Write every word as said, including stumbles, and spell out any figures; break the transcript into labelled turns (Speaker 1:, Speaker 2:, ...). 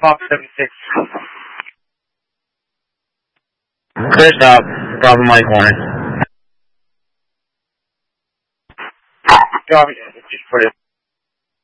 Speaker 1: Fox seventy-six.
Speaker 2: Clear stop. Bravo Mike Hornet.
Speaker 1: Copy. Just put it.